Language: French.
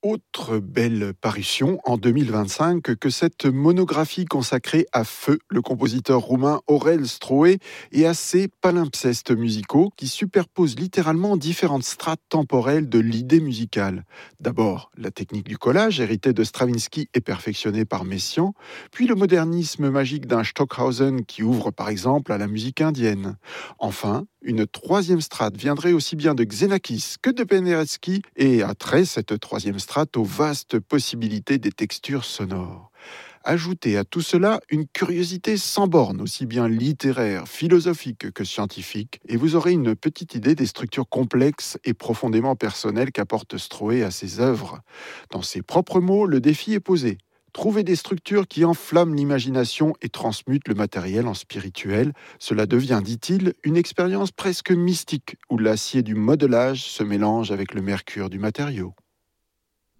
Autre belle parution en 2025 que cette monographie consacrée à feu le compositeur roumain Aurel Stroé et à ses palimpsestes musicaux qui superposent littéralement différentes strates temporelles de l'idée musicale. D'abord, la technique du collage héritée de Stravinsky et perfectionnée par Messiaen, puis le modernisme magique d'un Stockhausen qui ouvre par exemple à la musique indienne. Enfin, une troisième strate viendrait aussi bien de Xenakis que de Penderecki et attrait cette troisième strate aux vastes possibilités des textures sonores. Ajoutez à tout cela une curiosité sans borne, aussi bien littéraire, philosophique que scientifique, et vous aurez une petite idée des structures complexes et profondément personnelles qu'apporte Stroé à ses œuvres. Dans ses propres mots, le défi est posé. Trouver des structures qui enflamment l'imagination et transmutent le matériel en spirituel, cela devient, dit-il, une expérience presque mystique où l'acier du modelage se mélange avec le mercure du matériau.